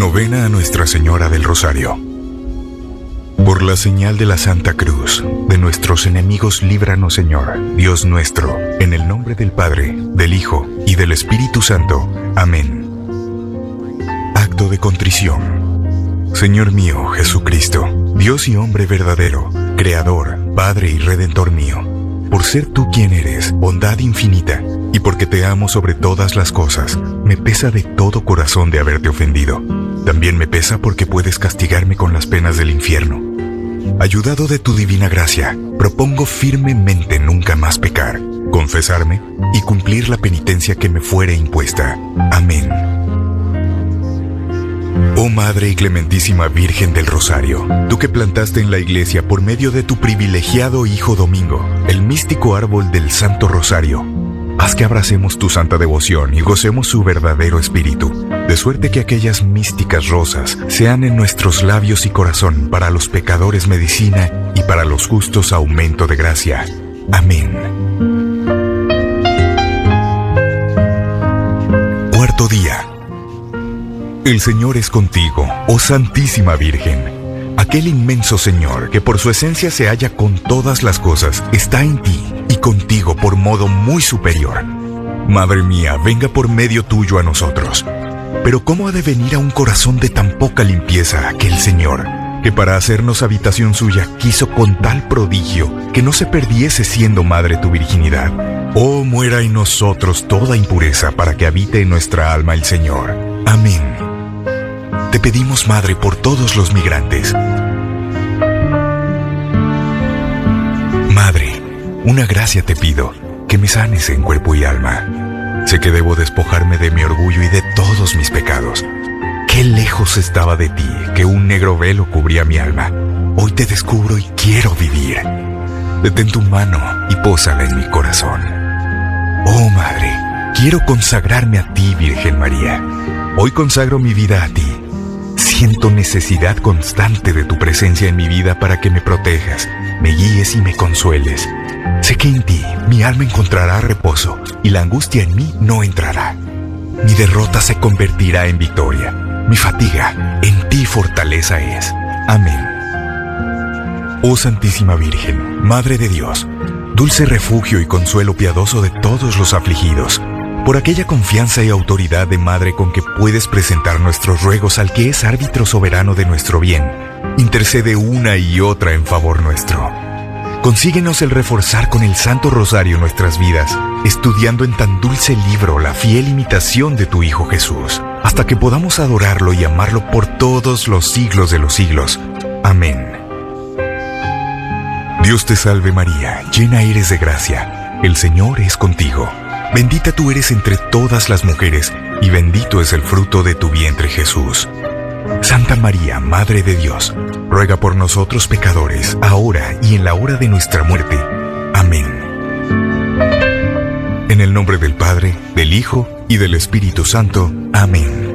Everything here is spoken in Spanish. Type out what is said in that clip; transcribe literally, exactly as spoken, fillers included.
Novena a Nuestra Señora del Rosario. Por la señal de la Santa Cruz, de nuestros enemigos líbranos, Señor, Dios nuestro, en el nombre del Padre, del Hijo y del Espíritu Santo. Amén. Acto de contrición. Señor mío, Jesucristo, Dios y hombre verdadero, Creador, Padre y Redentor mío, por ser tú quien eres, bondad infinita, y porque te amo sobre todas las cosas, me pesa de todo corazón de haberte ofendido. También me pesa porque puedes castigarme con las penas del infierno. Ayudado de tu divina gracia, propongo firmemente nunca más pecar, confesarme y cumplir la penitencia que me fuere impuesta. Amén. Oh Madre y Clementísima Virgen del Rosario, tú que plantaste en la Iglesia por medio de tu privilegiado Hijo Domingo, el místico árbol del Santo Rosario, haz que abracemos tu santa devoción y gocemos su verdadero espíritu, de suerte que aquellas místicas rosas sean en nuestros labios y corazón para los pecadores medicina y para los justos aumento de gracia. Amén. Cuarto día. El Señor es contigo, oh Santísima Virgen. Aquel inmenso Señor, que por su esencia se halla con todas las cosas, está en ti y contigo por modo muy superior. Madre mía, venga por medio tuyo a nosotros. Pero ¿cómo ha de venir a un corazón de tan poca limpieza aquel Señor, que para hacernos habitación suya quiso con tal prodigio que no se perdiese siendo madre tu virginidad? Oh, muera en nosotros toda impureza para que habite en nuestra alma el Señor. Amén. Te pedimos, Madre, por todos los migrantes. Madre, una gracia te pido, que me sanes en cuerpo y alma. Sé que debo despojarme de mi orgullo y de todos mis pecados. Qué lejos estaba de ti, que un negro velo cubría mi alma. Hoy te descubro y quiero vivir. Detén tu mano y pósala en mi corazón. Oh Madre, quiero consagrarme a ti, Virgen María. Hoy consagro mi vida a ti. Siento necesidad constante de tu presencia en mi vida para que me protejas, me guíes y me consueles. Sé que en ti mi alma encontrará reposo y la angustia en mí no entrará. Mi derrota se convertirá en victoria. Mi fatiga en ti fortaleza es. Amén. Oh Santísima Virgen, Madre de Dios, dulce refugio y consuelo piadoso de todos los afligidos, por aquella confianza y autoridad de Madre con que puedes presentar nuestros ruegos al que es árbitro soberano de nuestro bien, intercede una y otra en favor nuestro. Consíguenos el reforzar con el Santo Rosario nuestras vidas, estudiando en tan dulce libro la fiel imitación de tu Hijo Jesús, hasta que podamos adorarlo y amarlo por todos los siglos de los siglos. Amén. Dios te salve María, llena eres de gracia, el Señor es contigo. Bendita tú eres entre todas las mujeres, y bendito es el fruto de tu vientre, Jesús. Santa María, Madre de Dios, ruega por nosotros pecadores, ahora y en la hora de nuestra muerte. Amén. En el nombre del Padre, del Hijo y del Espíritu Santo. Amén.